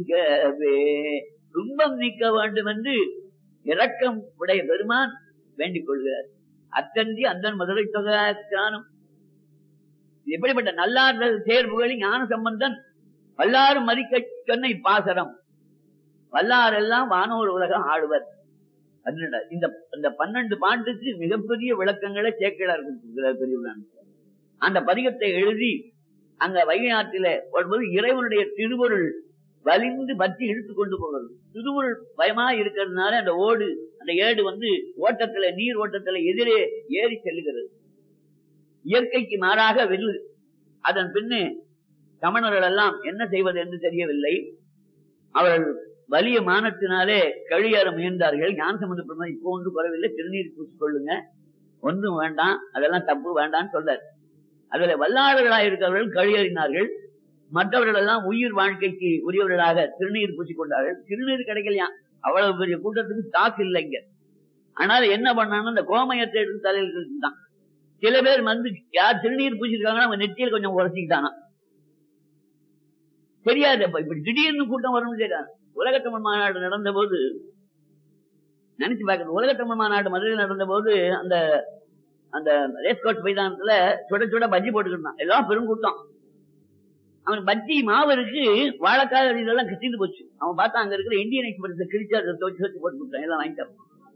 துன்பம் நீக்க வேண்டும் என்று இரக்கம் உடைய பெருமான் வேண்டிக் கொள்கிறார். அத்தந்தி அந்தன் மதுரை தொகையானும் எப்படிப்பட்ட நல்லார்கள் தேர்வுகளில் ஞான சம்பந்தன் வல்லாரும் மதிக்க சொன்ன இப்பாசரம் வல்லாரெல்லாம் வானோர் உலகம் ஆடுவர். இந்த 12 பாட்டுக்கு மிகப்பெரிய விளக்கங்களை சேக்கிழார் கொடுத்திருக்கிறார் பெரியவரான். அந்த பதிகத்தை எழுதி அங்க வைகை ஆற்றில வரும்போது இறைவனுடைய திருவருள் வலிந்து பற்றி இழுத்து கொண்டு போகிறது. திருவருள் பயமா இருக்கிறதுனால அந்த ஏடு ஓட்டத்துல நீர் ஓட்டத்துல எதிரே ஏறி செல்லுகிறது. இயற்கைக்கு மாறாக வெல்லு. அதன் பின்னு சமணர்கள் எல்லாம் என்ன செய்வது என்று தெரியவில்லை. அவர்கள் வலிய மானத்தினாலே கழியேற முயன்றார்கள். ஞான சம்பந்த பெருமான் இப்போ ஒன்று குறவில்லை, திருநீர் பூசிக் கொள்ளுங்க, ஒன்றும் வேண்டாம், அதெல்லாம் தப்பு வேண்டாம்னு சொல்றார். அதுல வல்லாளர்களாக இருக்கிறவர்கள் கழியறினார்கள். மற்றவர்கள் எல்லாம் உயிர் வாழ்க்கைக்கு உரியவர்களாக திருநீர் பூசிக் கொண்டார்கள். திருநீர் கிடைக்கலையா, அவ்வளவு பெரிய கூட்டத்துக்கு ஸ்டாக் இல்லைங்க. ஆனால் என்ன பண்ணான்னு அந்த கோமயத்தை எடுத்து தலையில் தான். சில பேர் யார் திருநீர் பூசிருக்காங்கன்னா அவங்க நெற்றியில் கொஞ்சம் உரைச்சிக்கிட்டானா தெரியாது. இப்படி திடீர்னு கூட்டம் வரும்னு தெரியாது. உலகத்தமிழ் மாநாடு நடந்த போது நினைச்சு பார்க்கணும். உலகத்தமிழ் மாநாடு மதுரையில் நடந்த போது அந்த ரேஸ்கோர்ஸ் மைதானத்துல சுட சுட பஜ்ஜி போட்டுக்கிட்டான். எல்லாம் பெருங்கூட்டம். அவன் பஜ்ஜி மாவு இருக்கு, வாழைக்காய் இதெல்லாம் கிட்டிட்டு போச்சு. அவன் பார்த்தா அங்க இருக்கிற இந்தியன் எக்ஸ்பிரஸ் கிழிச்சு அதை துவச்சு வச்சு போட்டு கொடுத்தான். எல்லாம் வாங்கிட்டான்.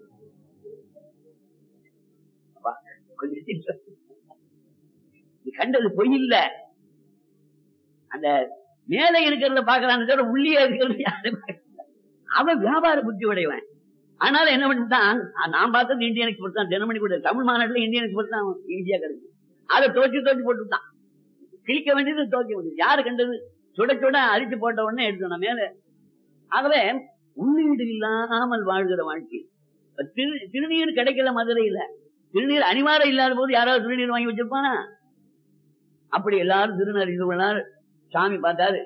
கண்டது பொய் இல்ல. அந்த மேலே இருக்கிறத பாக்குறான்னு உள்ளே இருக்கிறது யாரு? அவன் வியாபார புத்தி உடையவன். ஆனாலும் என்ன பண்ணிட்டான், நான் பார்த்தது இந்தியன் எக்ஸ்பிரஸ் தான். தினமணி கூட தமிழ் மாநாட்டுல இந்தியன் எக்ஸ்பிரஸ் தான் ஈஸியா கிடைக்கும். அதை துவச்சு போட்டுட்டான். கிழிக்க வேண்டியது துவக்க வேண்டியது. யாரு கண்டது? சுட சுட அரிச்சு போட்ட உடனே எடுத்தோம் மேல. ஆகவே உள்ளீடு இல்லாமல் வாழ்கிற வாழ்க்கை. திருநீர் கிடைக்கல மதுரையில. திருநீர் அனிவாரம் இல்லாத போது யாராவது திருநீர் வாங்கி வச்சிருப்பானா? அப்படி எல்லாரும் திருநீர் சாமி பார்த்தாரு.